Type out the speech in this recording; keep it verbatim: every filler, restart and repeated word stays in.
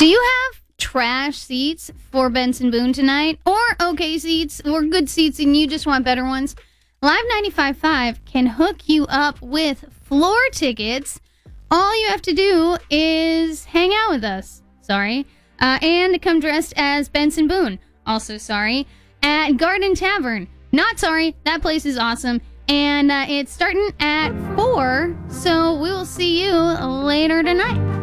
Do you have trash seats for Benson Boone tonight? Or okay seats, or good seats and you just want better ones? Live ninety-five point five can hook you up with floor tickets. All you have to do is hang out with us. Sorry. Uh, and come dressed as Benson Boone. Also sorry. At Garden Tavern. Not sorry. That place is awesome. And uh, it's starting at four. So we will see you later tonight.